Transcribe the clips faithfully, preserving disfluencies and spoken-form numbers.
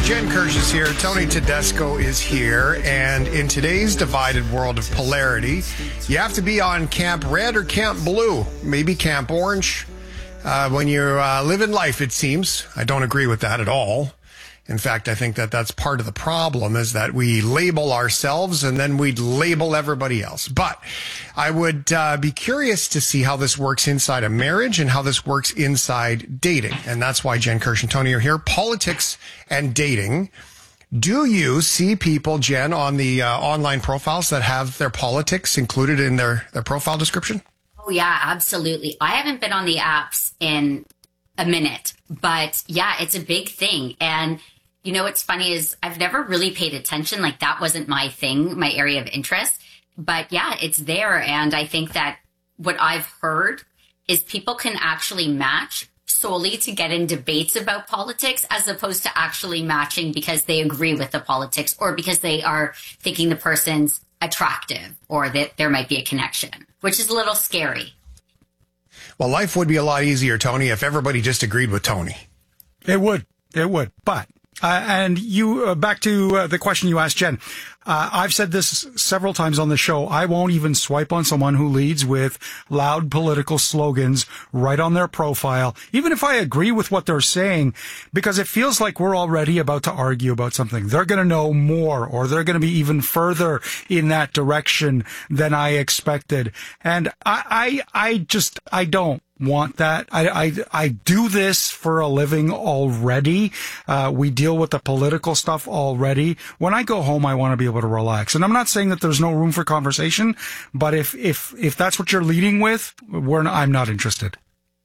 Jen Kirsch is here. Tony Tedesco is here. And in today's divided world of polarity, you have to be on Camp Red or Camp Blue, maybe Camp Orange. Uh, when you're uh, living life, it seems. I don't agree with that at all. In fact, I think that that's part of the problem, is that we label ourselves and then we label everybody else. But I would uh, be curious to see how this works inside a marriage and how this works inside dating. And that's why Jen Kirsch and Tony are here. Politics and dating. Do you see people, Jen, on the uh, online profiles that have their politics included in their, their profile description? Oh, yeah, absolutely. I haven't been on the apps in a minute, but yeah, it's a big thing. And you know, what's funny is I've never really paid attention. Like, that wasn't my thing, my area of interest. But yeah, it's there. And I think that what I've heard is people can actually match solely to get in debates about politics, as opposed to actually matching because they agree with the politics or because they are thinking the person's attractive or that there might be a connection, which is a little scary. Well, life would be a lot easier, Tony, if everybody just agreed with Tony. It would. It would. But Uh, and you, uh, back to uh, the question you asked, Jen. Uh, I've said this several times on the show. I won't even swipe on someone who leads with loud political slogans right on their profile, even if I agree with what they're saying, because it feels like we're already about to argue about something. They're going to know more, or they're going to be even further in that direction than I expected. And I, I, I just, I don't want that. I, I, I do this for a living already. Uh, we deal with the political stuff already. When I go home, I want to be able to relax. And I'm not saying that there's no room for conversation, but if, if, if that's what you're leading with, we're not, I'm not interested.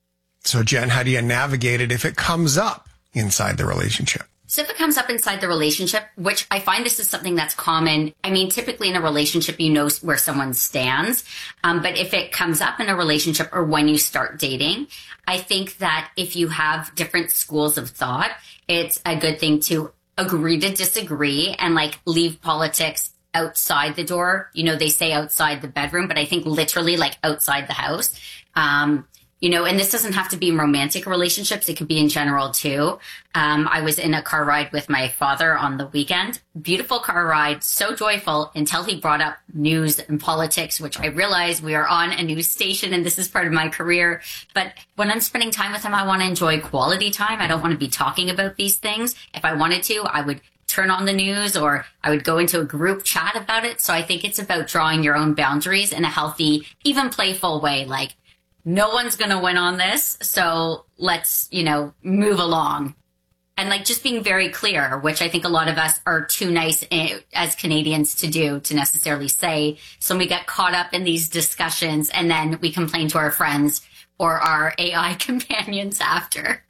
So Jen, how do you navigate it if it comes up inside the relationship? So if it comes up inside the relationship, which I find this is something that's common. I mean, typically in a relationship, you know where someone stands. Um, but if it comes up in a relationship or when you start dating, I think that if you have different schools of thought, it's a good thing to agree to disagree and like leave politics outside the door. You know, they say outside the bedroom, but I think literally like outside the house. Um, You know, and this doesn't have to be in romantic relationships. It could be in general, too. Um, I was in a car ride with my father on the weekend. Beautiful car ride, so joyful until he brought up news and politics, which I realized we are on a news station and this is part of my career. But when I'm spending time with him, I want to enjoy quality time. I don't want to be talking about these things. If I wanted to, I would turn on the news or I would go into a group chat about it. So I think it's about drawing your own boundaries in a healthy, even playful way, like, no one's going to win on this, so let's, you know, move along. And like just being very clear, which I think a lot of us are too nice as Canadians to do, to necessarily say. So we get caught up in these discussions and then we complain to our friends or our A I companions after.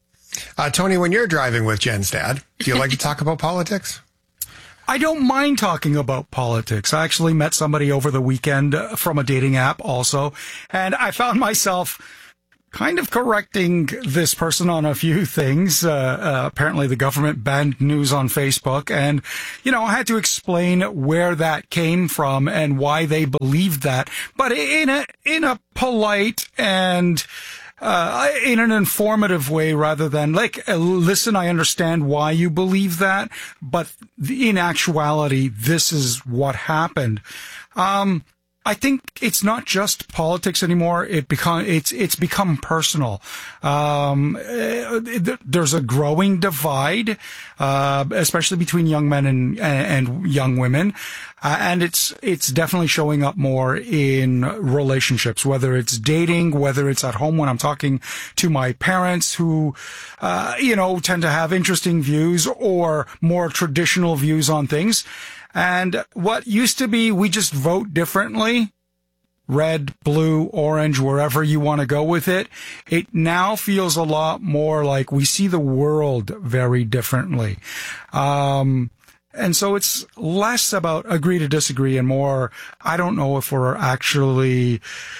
Uh, Tony, when you're driving with Jen's dad, do you like to talk about politics? I don't mind talking about politics. I actually met somebody over the weekend from a dating app also, and I found myself kind of correcting this person on a few things. Uh, uh, apparently the government banned news on Facebook, and, you know, I had to explain where that came from and why they believed that, but in a, in a polite and Uh, in an informative way rather than like, uh, listen, I understand why you believe that, but in actuality, this is what happened. Um, I think it's not just politics anymore. It become, it's, it's become personal. Um, there's a growing divide, uh, especially between young men and, and young women. Uh, and it's, it's definitely showing up more in relationships, whether it's dating, whether it's at home when I'm talking to my parents who, uh, you know, tend to have interesting views or more traditional views on things. And what used to be, we just vote differently, red, blue, orange, wherever you want to go with it. It now feels a lot more like we see the world very differently. Um, and so it's less about agree to disagree and more, I don't know if we're actually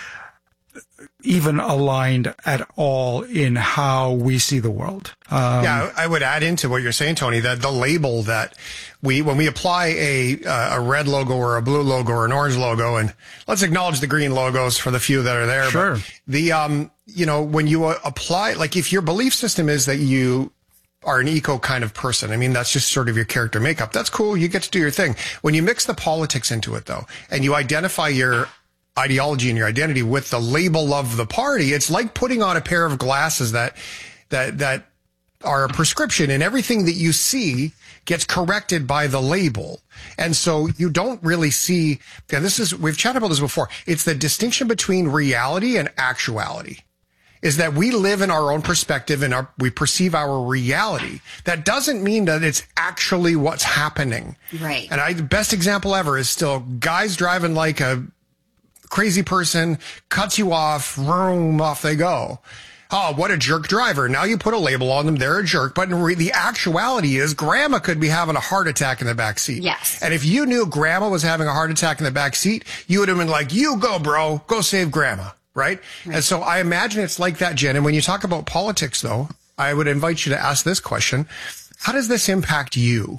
even aligned at all in how we see the world. Um, yeah, I would add into what you're saying, Tony, that the label that we, when we apply a, uh, a red logo or a blue logo or an orange logo, and let's acknowledge the green logos for the few that are there. Sure. But the, um, you know, when you uh, apply, like if your belief system is that you are an eco kind of person. I mean, that's just sort of your character makeup. That's cool. You get to do your thing. When you mix the politics into it, though, and you identify your ideology and your identity with the label of the party, it's like putting on a pair of glasses that that that are a prescription, and everything that you see gets corrected by the label. And so you don't really see, and this is, we've chatted about this before, it's the distinction between reality and actuality. Is that we live in our own perspective and our, we perceive our reality. That doesn't mean that it's actually what's happening. Right. And I, the best example ever is still guys driving like a crazy person, cuts you off, vroom, off they go. Oh, what a jerk driver. Now you put a label on them, they're a jerk. But in re- the actuality is grandma could be having a heart attack in the back seat. Yes. And if you knew grandma was having a heart attack in the back seat, you would have been like, you go, bro, go save grandma. Right? Right? And so I imagine it's like that, Jen. And when you talk about politics, though, I would invite you to ask this question. How does this impact you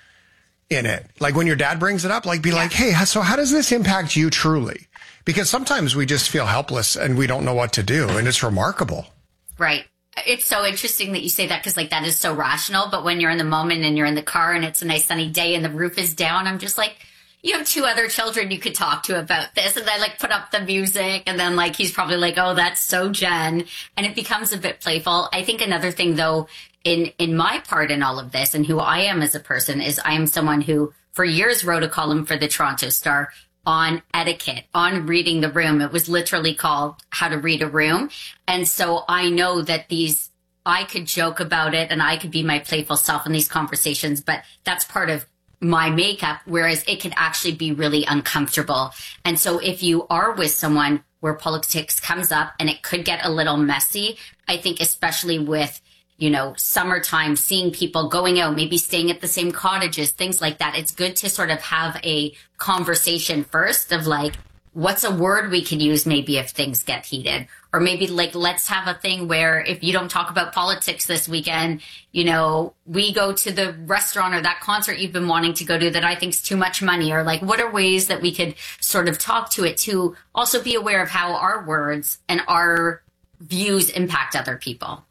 in it? Like when your dad brings it up, like be yeah. like, hey, so how does this impact you truly? Because sometimes we just feel helpless and we don't know what to do. And it's remarkable. Right. It's so interesting that you say that because like that is so rational. But when you're in the moment and you're in the car and it's a nice sunny day and the roof is down, I'm just like, you have two other children you could talk to about this. And I like put up the music and then like, he's probably like, oh, that's so Jen. And it becomes a bit playful. I think another thing though, in, in my part in all of this and who I am as a person is I am someone who for years wrote a column for the Toronto Star on etiquette, on reading the room. It was literally called How to Read a Room. And so I know that these, I could joke about it and I could be my playful self in these conversations, but that's part of my makeup, whereas it can actually be really uncomfortable. And so if you are with someone where politics comes up and it could get a little messy, I think especially with, you know, summertime, seeing people going out, maybe staying at the same cottages, things like that, it's good to sort of have a conversation first of like, what's a word we can use maybe if things get heated? Or maybe like, let's have a thing where if you don't talk about politics this weekend, you know, we go to the restaurant or that concert you've been wanting to go to that I think is too much money. Or like, what are ways that we could sort of talk to it to also be aware of how our words and our views impact other people.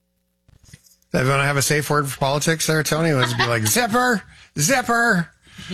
If you want to have a safe word for politics there, Tony, it would be like zipper, zipper.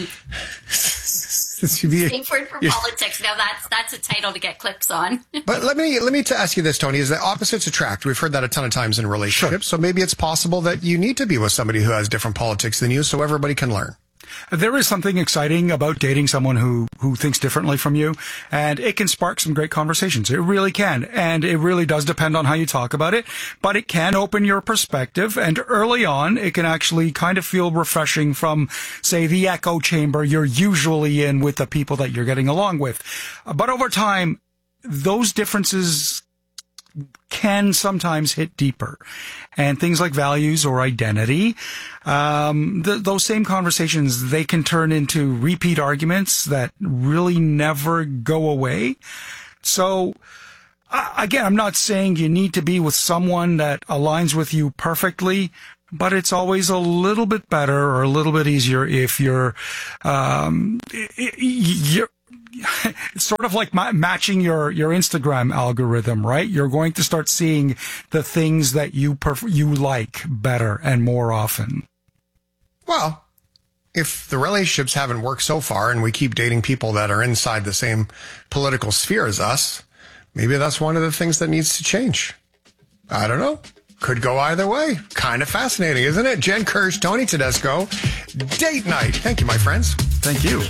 Safe word for politics. Now that's that's a title to get clicks on. But let me let me to ask you this, Tony: is that opposites attract? We've heard that a ton of times in relationships. Sure. So maybe it's possible that you need to be with somebody who has different politics than you, so everybody can learn. There is something exciting about dating someone who, who thinks differently from you, and it can spark some great conversations. It really can. And it really does depend on how you talk about it, but it can open your perspective. And early on, it can actually kind of feel refreshing from, say, the echo chamber you're usually in with the people that you're getting along with. But over time, those differences can sometimes hit deeper, and things like values or identity, um, th- those same conversations, they can turn into repeat arguments that really never go away. So uh, again, I'm not saying you need to be with someone that aligns with you perfectly, but it's always a little bit better or a little bit easier if you're, um, you're, it's sort of like ma- matching your, your Instagram algorithm, right? You're going to start seeing the things that you perf- you like better and more often. Well, if the relationships haven't worked so far and we keep dating people that are inside the same political sphere as us, maybe that's one of the things that needs to change. I don't know. Could go either way. Kind of fascinating, isn't it? Jen Kirsch, Tony Tedesco, date night. Thank you, my friends. Thank you.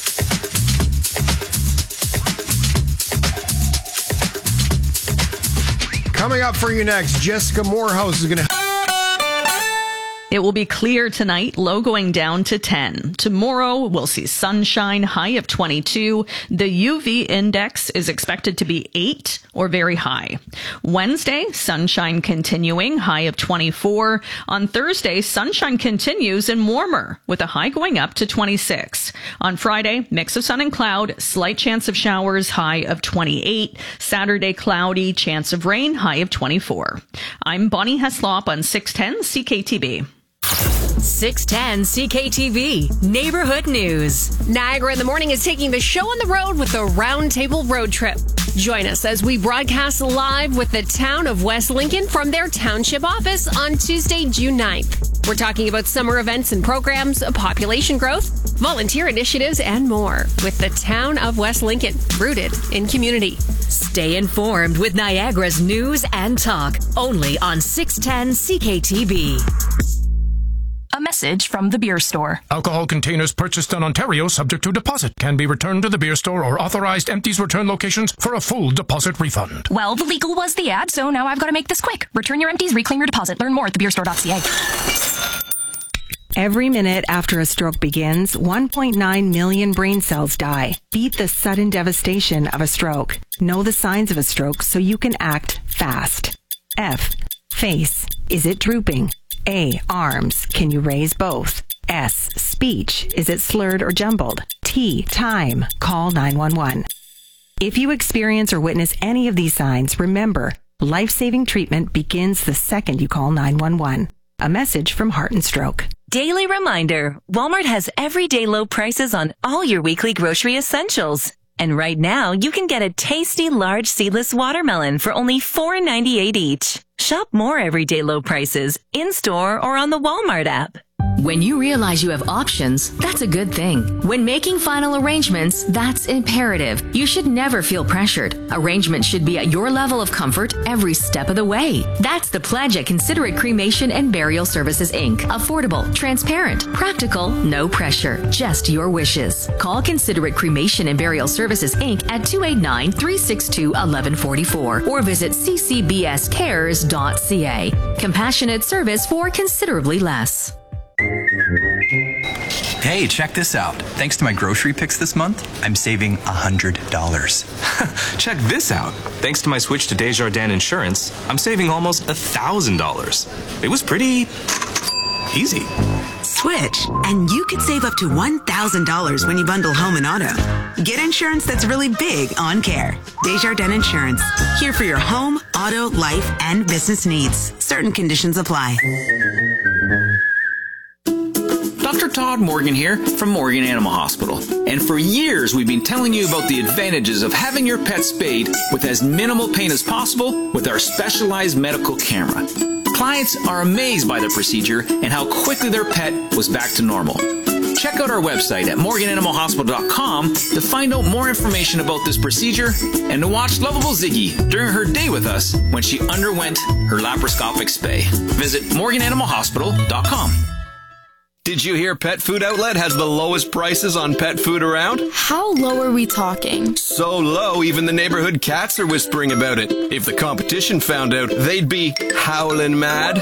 Coming up for you next, Jessica Morehouse is going to... It will be clear tonight, low going down to ten. Tomorrow, we'll see sunshine, high of twenty-two. The U V index is expected to be eight or very high. Wednesday, sunshine continuing, high of twenty-four. On Thursday, sunshine continues and warmer, with a high going up to twenty-six. On Friday, mix of sun and cloud, slight chance of showers, high of twenty-eight. Saturday, cloudy, chance of rain, high of twenty-four. I'm Bonnie Heslop on six ten C K T B. six ten C K T V Neighborhood News. Niagara in the Morning is taking the show on the road with a Roundtable road trip. Join us as we broadcast live with the town of West Lincoln from their township office on Tuesday, June ninth. We're talking about summer events and programs, population growth, volunteer initiatives, and more with the town of West Lincoln, rooted in community. Stay informed with Niagara's news and talk, only on six ten C K T B. A message from the beer store. Alcohol containers purchased in Ontario subject to deposit can be returned to the beer store or authorized empties return locations for a full deposit refund. Well, the legal was the ad, so now I've got to make this quick. Return your empties, reclaim your deposit. Learn more at the beer store dot c a. Every minute after a stroke begins, one point nine million brain cells die. Beat the sudden devastation of a stroke. Know the signs of a stroke so you can act fast. F. Face. Is it drooping? A. Arms. Can you raise both? S. Speech. Is it slurred or jumbled? T. Time. Call nine one one. If you experience or witness any of these signs, remember, life-saving treatment begins the second you call nine one one. A message from Heart and Stroke. Daily reminder, Walmart has everyday low prices on all your weekly grocery essentials. And right now, you can get a tasty large seedless watermelon for only four ninety-eight each. Shop more everyday low prices in-store or on the Walmart app. When you realize you have options, that's a good thing. When making final arrangements, that's imperative. You should never feel pressured. Arrangements should be at your level of comfort every step of the way. That's the pledge at Considerate Cremation and Burial Services, Incorporated. Affordable, transparent, practical, no pressure, just your wishes. Call Considerate Cremation and Burial Services, Incorporated at two eight nine, three six two, one one four four or visit c c b s cares dot c a. Compassionate service for considerably less. Hey, check this out. Thanks to my grocery picks this month, I'm saving one hundred dollars. Check this out. Thanks to my switch to Desjardins Insurance, I'm saving almost one thousand dollars. It was pretty easy. Switch, and you could save up to one thousand dollars when you bundle home and auto. Get insurance that's really big on care. Desjardins Insurance, here for your home, auto, life, and business needs. Certain conditions apply. Doctor Todd Morgan here from Morgan Animal Hospital. And for years, we've been telling you about the advantages of having your pet spayed with as minimal pain as possible with our specialized medical camera. Clients are amazed by the procedure and how quickly their pet was back to normal. Check out our website at morgan animal hospital dot com to find out more information about this procedure and to watch lovable Ziggy during her day with us when she underwent her laparoscopic spay. Visit morgan animal hospital dot com. Did you hear Pet Food Outlet has the lowest prices on pet food around? How low are we talking? So low, even the neighborhood cats are whispering about it. If the competition found out, they'd be howling mad.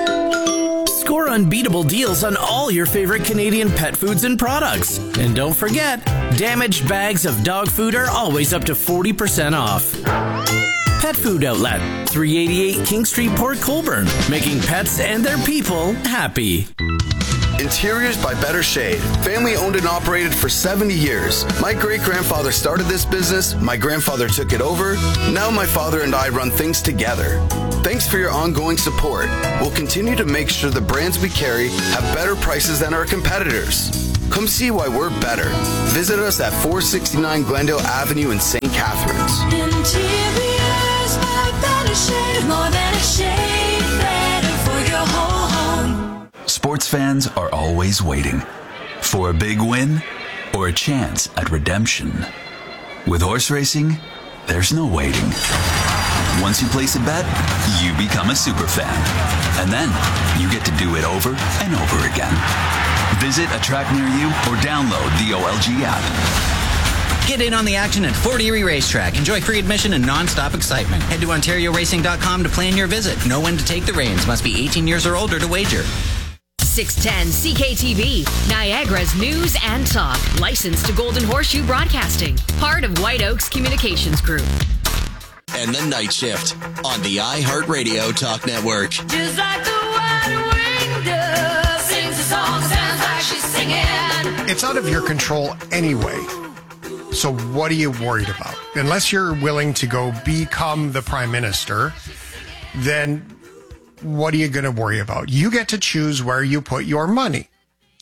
Score unbeatable deals on all your favorite Canadian pet foods and products. And don't forget, damaged bags of dog food are always up to forty percent off. Pet Food Outlet, three eighty-eight King Street, Port Colborne, making pets and their people happy. Interiors by Better Shade. Family owned and operated for seventy years. My great-grandfather started this business, my grandfather took it over, now my father and I run things together. Thanks for your ongoing support. We'll continue to make sure the brands we carry have better prices than our competitors. Come see why we're better. Visit us at four sixty-nine Glendale Avenue in Saint Catharines. Interiors by Better Shade. More than a shade, better for your whole home. Sports fans are always waiting for a big win or a chance at redemption. With horse racing, there's no waiting. Once you place a bet, you become a super fan. And then you get to do it over and over again. Visit a track near you or download the O L G app. Get in on the action at Fort Erie Racetrack. Enjoy free admission and non-stop excitement. Head to ontario racing dot com to plan your visit. Know when to take the reins. Must be eighteen years or older to wager. six ten C K T V, Niagara's news and talk. Licensed to Golden Horseshoe Broadcasting. Part of White Oaks Communications Group. And the Night Shift on the iHeartRadio Talk Network. Just like the one-winged dove sings a song, sounds like she's singing. It's out of your control anyway. So what are you worried about? Unless you're willing to go become the prime minister, then what are you going to worry about? You get to choose where you put your money.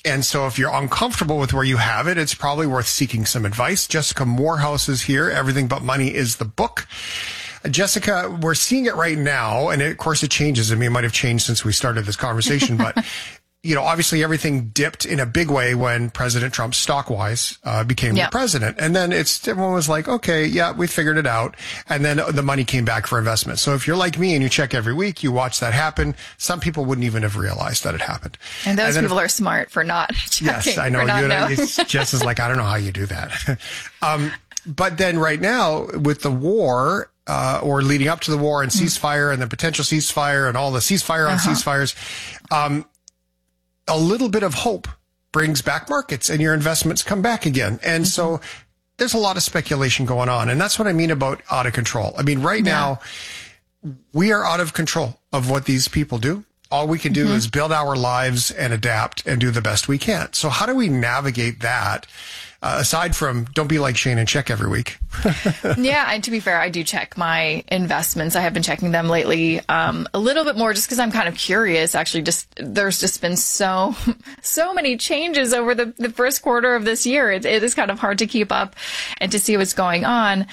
And so if you're uncomfortable with where you have it, it's probably worth seeking some advice. Jessica Morehouse is here. Everything But Money is the book. Jessica, we're seeing it right now, and it, of course it changes. I mean, it might have changed since we started this conversation, but you know, obviously everything dipped in a big way when President Trump, stock-wise, uh, became Yeah. the president. And then it's, everyone was like, okay, yeah, we figured it out. And then the money came back for investment. So if you're like me and you check every week, you watch that happen, some people wouldn't even have realized that it happened. And those then people if- are smart for not checking. Yes, I know. For not You know, knowing. it's Jess is like, I don't know how you do that. um, but then right now with the war, uh, or leading up to the war and ceasefire and the potential ceasefire and all the ceasefire on Uh-huh. ceasefires, um, a little bit of hope brings back markets and your investments come back again. And so there's a lot of speculation going on. And that's what I mean about out of control. I mean, right now we are out of control of what these people do. All we can do Mhm. is build our lives and adapt and do the best we can. So how do we navigate that? Uh, aside from don't be like Shane and check every week. Yeah, and to be fair, I do check my investments. I have been checking them lately um, a little bit more just because I'm kind of curious. Actually, just there's just been so so many changes over the, the first quarter of this year. It, it is kind of hard to keep up and to see what's going on.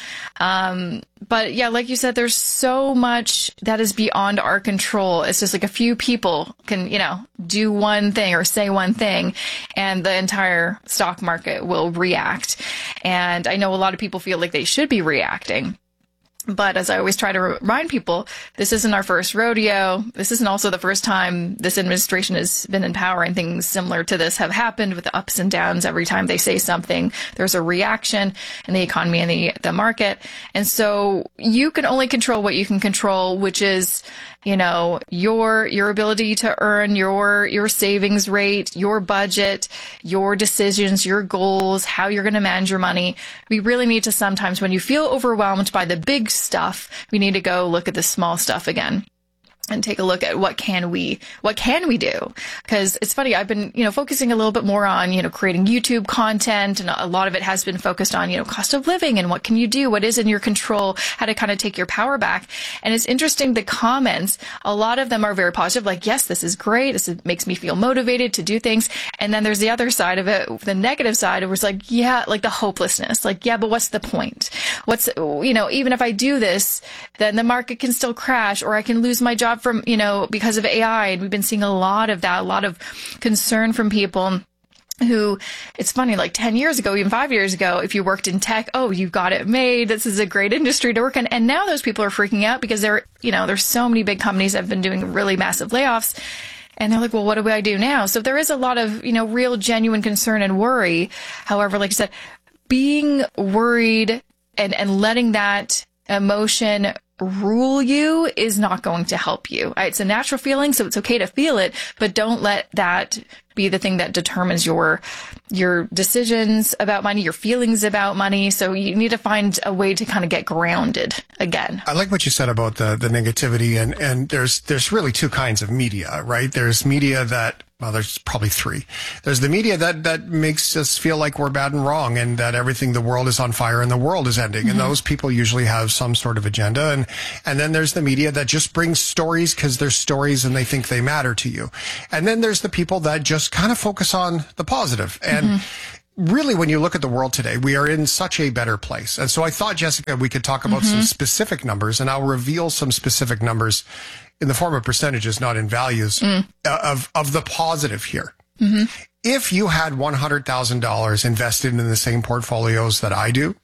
Um, but yeah, like you said, there's so much that is beyond our control. It's just like a few people can, you know, do one thing or say one thing, and the entire stock market will react. And I know a lot of people feel like they should be reacting. But as I always try to remind people, this isn't our first rodeo. This isn't also the first time this administration has been in power, and things similar to this have happened with the ups and downs. Every time they say something, there's a reaction in the economy and the, the market. And so you can only control what you can control, which is, you know, your, your ability to earn your, your savings rate, your budget, your decisions, your goals, how you're going to manage your money. We really need to sometimes, when you feel overwhelmed by the big stuff, we need to go look at the small stuff again and take a look at what can we, what can we do? Because it's funny, I've been, you know, focusing a little bit more on, you know, creating YouTube content, and a lot of it has been focused on, you know, cost of living and what can you do? What is in your control? How to kind of take your power back. And it's interesting, the comments, a lot of them are very positive, like, yes, this is great. This is, makes me feel motivated to do things. And then there's the other side of it, the negative side, where it's like, yeah, like the hopelessness, like, yeah, but what's the point? What's, you know, even if I do this, then the market can still crash, or I can lose my job from, you know, because of A I. And we've been seeing a lot of that, a lot of concern from people who, it's funny, like ten years ago, even five years ago, if you worked in tech, oh, you got it made. This is a great industry to work in. And now those people are freaking out because there, you know, there's so many big companies that have been doing really massive layoffs. And they're like, well, what do I do now? So there is a lot of, you know, real genuine concern and worry. However, like I said, being worried and, and letting that emotion rule you is not going to help you. It's a natural feeling, so it's okay to feel it, but don't let that be the thing that determines your your decisions about money, your feelings about money. So you need to find a way to kind of get grounded again. I like what you said about the, the negativity, and, and there's, there's really two kinds of media, right? There's media that, well, there's probably three. There's the media that, that makes us feel like we're bad and wrong, and that everything, the world is on fire and the world is ending. Mm-hmm. And those people usually have some sort of agenda. And, and then there's the media that just brings stories because they're stories and they think they matter to you. And then there's the people that just kind of focus on the positive. And mm-hmm. really, when you look at the world today, we are in such a better place. And so I thought, Jessica, we could talk about mm-hmm. some specific numbers, and I'll reveal some specific numbers in the form of percentages, not in values, mm. of, of the positive here. Mm-hmm. If you had one hundred thousand dollars invested in the same portfolios that I do,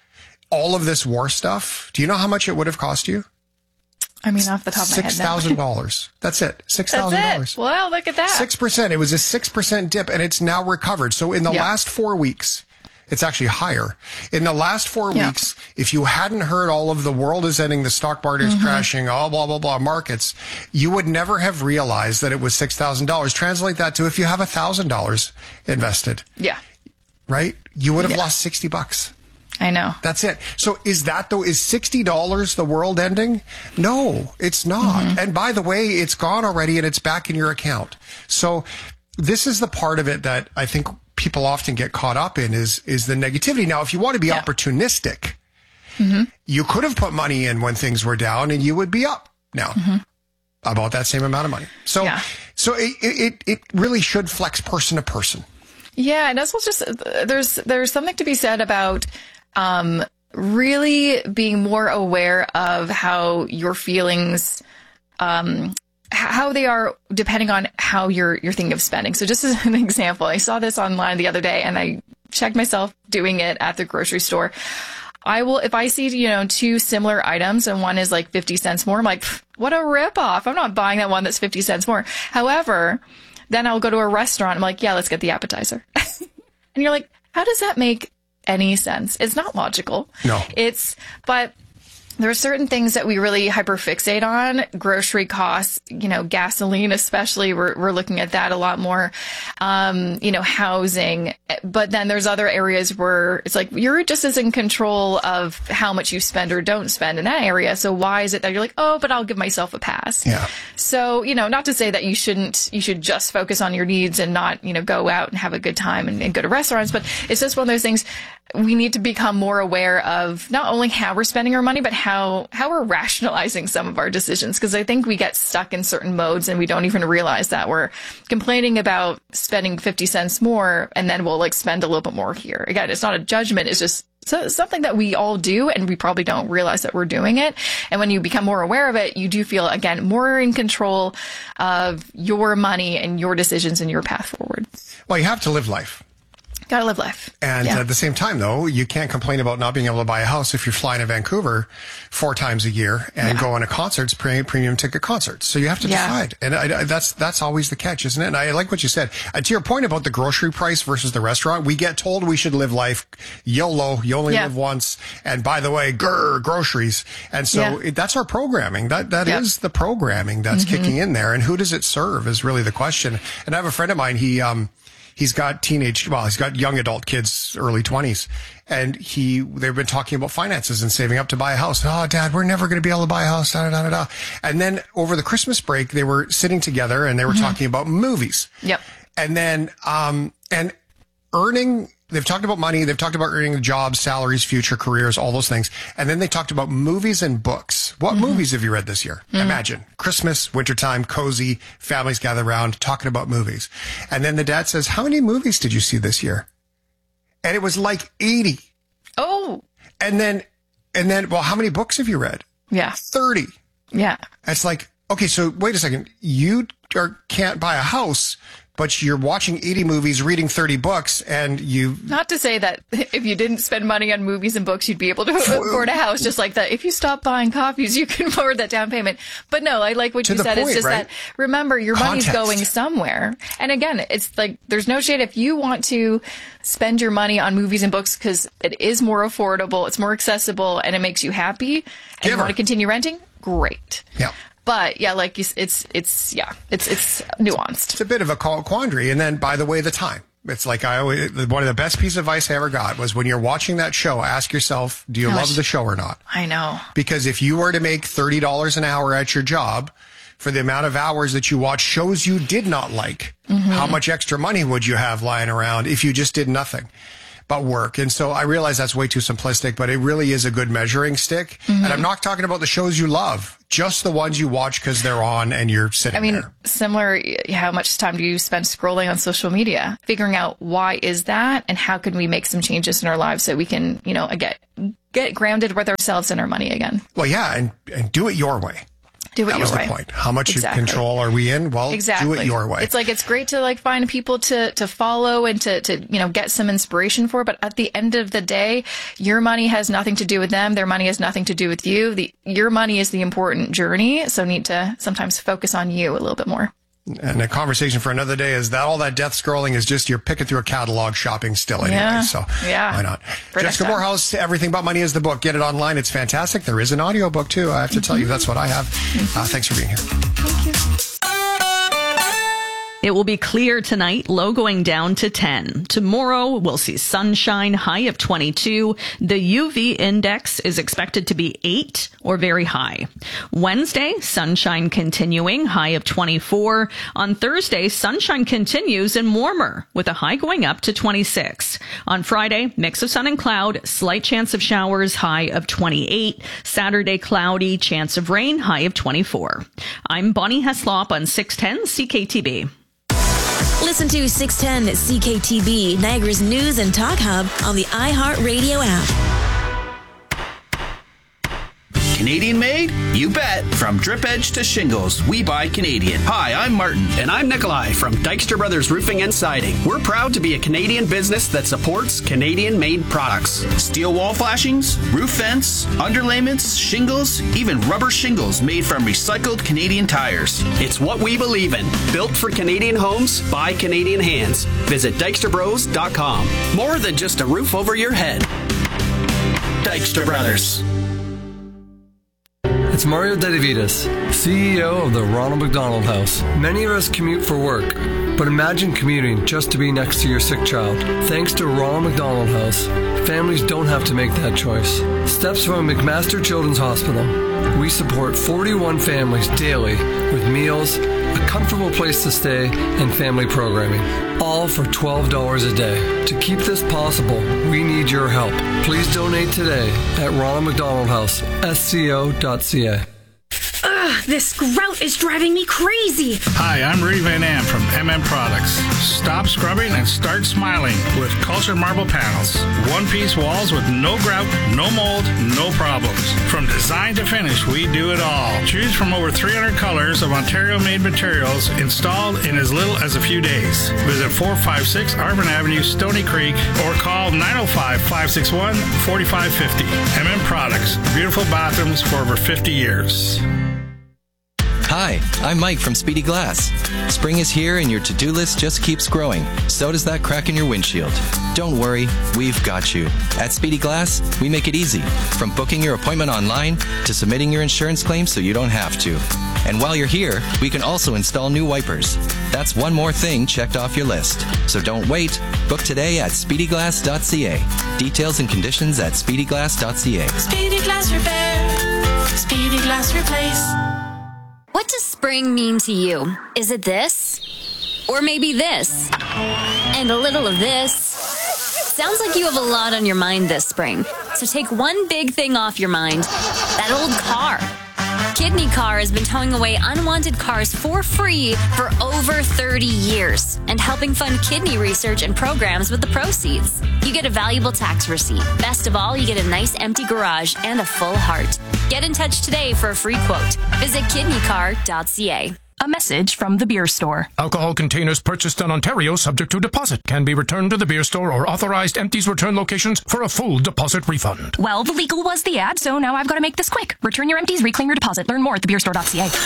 all of this war stuff, do you know how much it would have cost you? I mean, off the top of my head, six thousand dollars. That's it. six thousand dollars. Well, look at that. six percent. It was a six percent dip, and it's now recovered. So in the yeah. last four weeks, it's actually higher. In the last four yeah. weeks, if you hadn't heard all of the world is ending, the stock market is mm-hmm. crashing, all blah, blah, blah markets, you would never have realized that it was six thousand dollars. Translate that to if you have one thousand dollars invested. Yeah. Right? You would have yeah. lost sixty bucks. I know. That's it. So is that though, is sixty dollars the world ending? No, it's not. Mm-hmm. And by the way, it's gone already and it's back in your account. So this is the part of it that I think people often get caught up in is, is the negativity. Now, if you want to be yeah. opportunistic, mm-hmm. you could have put money in when things were down and you would be up now. Mm-hmm. About that same amount of money. So, yeah. So it, it, it really should flex person to person. Yeah, and that's just there's there's something to be said about um, really being more aware of how your feelings, um, how they are depending on how you're you're thinking of spending. So just as an example, I saw this online the other day, and I checked myself doing it at the grocery store. I will, if I see, you know, two similar items and one is like fifty cents more, I'm like, what a ripoff. I'm not buying that one that's fifty cents more. However, then I'll go to a restaurant. I'm like, yeah, let's get the appetizer. And you're like, how does that make any sense? It's not logical. No. It's, but there are certain things that we really hyperfixate on. Grocery costs, you know, gasoline especially, we're, we're looking at that a lot more. Um, you know, housing. But then there's other areas where it's like you're just as in control of how much you spend or don't spend in that area. So why is it that you're like, oh, but I'll give myself a pass? Yeah. So, you know, not to say that you shouldn't, you should just focus on your needs and not, you know, go out and have a good time and, and go to restaurants. But it's just one of those things. We need to become more aware of not only how we're spending our money, but how, how we're rationalizing some of our decisions. Because I think we get stuck in certain modes and we don't even realize that we're complaining about spending fifty cents more and then we'll like spend a little bit more here. Again, it's not a judgment. It's just so, something that we all do and we probably don't realize that we're doing it. And when you become more aware of it, you do feel, again, more in control of your money and your decisions and your path forward. Well, you have to live life. Gotta live life. And Yeah. at the same time, though, you can't complain about not being able to buy a house if you're flying to Vancouver four times a year and Yeah. going to concerts, pre- premium ticket concerts. So you have to Yeah. decide. And I, I, that's that's always the catch, isn't it? And I like what you said. Uh, to your point about the grocery price versus the restaurant, we get told we should live life YOLO, you only Yeah. live once. And by the way, grr, groceries. And so Yeah. it, that's our programming. That That Yeah. is the programming that's Mhm. kicking in there. And who does it serve is really the question. And I have a friend of mine, he... um. He's got teenage, well, he's got young adult kids, early twenties. And he, they've been talking about finances and saving up to buy a house. Oh, Dad, we're never going to be able to buy a house. Da, da, da, da. And then over the Christmas break, they were sitting together and they were Mhm. talking about movies. Yep. And then, um, and earning, they've talked about money. They've talked about earning jobs, salaries, future careers, all those things. And then they talked about movies and books. What Mhm. movies have you read this year? Mhm. Imagine Christmas, wintertime, cozy, families gather around talking about movies. And then the dad says, how many movies did you see this year? And it was like eighty. Oh. And then, and then, well, how many books have you read? Yeah. thirty. Yeah. It's like, okay, so wait a second. You are, can't buy a house, but you're watching eighty movies, reading thirty books, and you... Not to say that if you didn't spend money on movies and books, you'd be able to afford a house, just like that. If you stop buying copies, you can afford that down payment. But no, I like what To you the said. point, It's just right? that, remember, your money's Context. going somewhere. And again, it's like, there's no shade. If you want to spend your money on movies and books because it is more affordable, it's more accessible, and it makes you happy, and you Giver. want to continue renting, great. Yeah. But yeah, like you, s- it's, it's, yeah, it's, it's nuanced. It's a bit of a quandary. And then, by the way, the time. It's like I always, one of the best pieces of advice I ever got was when you're watching that show, ask yourself, do you Gosh. love the show or not? I know. Because if you were to make thirty dollars an hour at your job for the amount of hours that you watch shows you did not like, Mhm. how much extra money would you have lying around if you just did nothing but work? And so I realize that's way too simplistic, but it really is a good measuring stick. Mhm. And I'm not talking about the shows you love, just the ones you watch because they're on and you're sitting I mean, there. similar, how much time do you spend scrolling on social media? Figuring out why is that and how can we make some changes in our lives so we can, you know, get, get grounded with ourselves and our money again. Well, yeah, and, and do it your way. Do it that your was way. the point. How much Exactly. control are we in? Well, Exactly. do it your way. It's like, it's great to like find people to, to follow and to, to, you know, get some inspiration for. But at the end of the day, your money has nothing to do with them. Their money has nothing to do with you. The, your money is the important journey. So need to sometimes focus on you a little bit more. And a conversation for another day is that all that death scrolling is just you're picking through a catalog shopping still anyway. Yeah. So Yeah. why not? For next Jessica time. Morehouse, Everything But Money is the book. Get it online. It's fantastic. There is an audio book too. I have to tell you, that's what I have. Uh, thanks for being here. It will be clear tonight, low going down to ten. Tomorrow, we'll see sunshine, high of twenty-two. The U V index is expected to be eight or very high. Wednesday, sunshine continuing, high of twenty-four. On Thursday, sunshine continues and warmer, with a high going up to twenty-six. On Friday, mix of sun and cloud, slight chance of showers, high of twenty-eight. Saturday, cloudy, chance of rain, high of twenty-four. I'm Bonnie Heslop on six ten C K T B. Listen to six ten C K T B, Niagara's news and talk hub on the iHeartRadio app. Canadian made? You bet. From drip edge to shingles, we buy Canadian. Hi, I'm Martin. And I'm Nikolai from Dykstra Brothers Roofing and Siding. We're proud to be a Canadian business that supports Canadian made products. Steel wall flashings, roof vents, underlayments, shingles, even rubber shingles made from recycled Canadian tires. It's what we believe in. Built for Canadian homes by Canadian hands. Visit dykstra bros dot com. More than just a roof over your head. Dykstra Brothers. It's Mario Dedivitas, C E O of the Ronald McDonald House. Many of us commute for work, but imagine commuting just to be next to your sick child. Thanks to Ronald McDonald House, families don't have to make that choice. Steps from McMaster Children's Hospital. We support forty-one families daily with meals, a comfortable place to stay, and family programming. All for twelve dollars a day. To keep this possible, we need your help. Please donate today at Ronald McDonald House, S C O dot C A. Ugh, this grout is driving me crazy. Hi, I'm Rudy Van Am from M M Products. Stop scrubbing and start smiling with cultured marble panels. One-piece walls with no grout, no mold, no problems. From design to finish, we do it all. Choose from over three hundred colors of Ontario-made materials installed in as little as a few days. Visit four five six Arvin Avenue, Stony Creek, or call nine oh five, five six one, four five five oh. M M Products, beautiful bathrooms for over fifty years. Hi, I'm Mike from Speedy Glass. Spring is here and your to-do list just keeps growing. So does that crack in your windshield. Don't worry, we've got you. At Speedy Glass, we make it easy. From booking your appointment online to submitting your insurance claim so you don't have to. And while you're here, we can also install new wipers. That's one more thing checked off your list. So don't wait. Book today at speedy glass dot c a. Details and conditions at speedy glass dot c a. Speedy Glass Repair. Speedy Glass Replace. What does spring mean to you? Is it this? Or maybe this? And a little of this? Sounds like you have a lot on your mind this spring. So take one big thing off your mind. That old car. Kidney Car has been towing away unwanted cars for free for over thirty years and helping fund kidney research and programs with the proceeds. You get a valuable tax receipt. Best of all, you get a nice empty garage and a full heart. Get in touch today for a free quote. Visit kidney car dot c a. A message from the beer store. Alcohol containers purchased in Ontario subject to deposit can be returned to the beer store or authorized empties return locations for a full deposit refund. Well, the legal was the ad, so now I've got to make this quick. Return your empties, reclaim your deposit. Learn more at the beer store dot c a.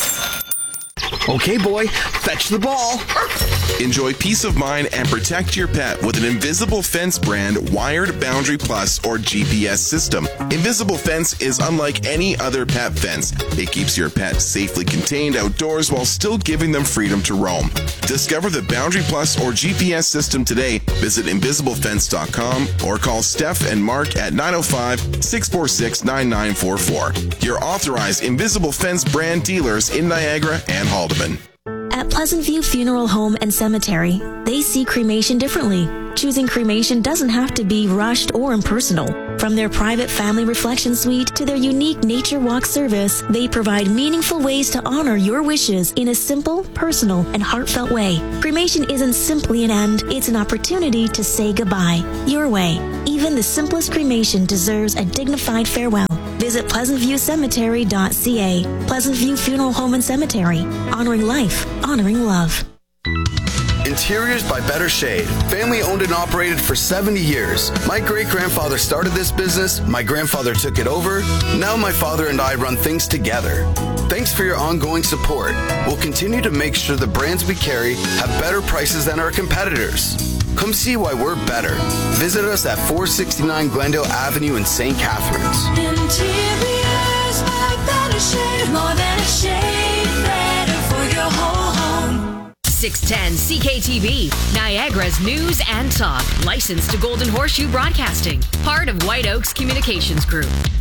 Okay, boy, fetch the ball. Enjoy peace of mind and protect your pet with an Invisible Fence brand wired Boundary Plus or G P S system. Invisible Fence is unlike any other pet fence. It keeps your pet safely contained outdoors while still giving them freedom to roam. Discover the Boundary Plus or G P S system today. Visit invisible fence dot com or call Steph and Mark at nine oh five, six four six, nine nine four four. Your authorized Invisible Fence brand dealers in Niagara and Haldeman. At Pleasant View Funeral Home and Cemetery, they see cremation differently. Choosing cremation doesn't have to be rushed or impersonal. From their private family reflection suite to their unique nature walk service, they provide meaningful ways to honor your wishes in a simple, personal, and heartfelt way. Cremation isn't simply an end, it's an opportunity to say goodbye. Your way. Even the simplest cremation deserves a dignified farewell. Visit pleasant view cemetery dot c a. Pleasant View Funeral Home and Cemetery. Honoring life, honoring love. Interiors by Better Shade. Family owned and operated for seventy years. My great-grandfather started this business, my grandfather took it over, now my father and I run things together. Thanks for your ongoing support. We'll continue to make sure the brands we carry have better prices than our competitors. Come see why we're better. Visit us at four sixty-nine Glendale Avenue in Saint Catharines. Interiors by Better Shade. More than a shade, better for your whole home. six ten C K T V, Niagara's news and talk. Licensed to Golden Horseshoe Broadcasting. Part of White Oaks Communications Group.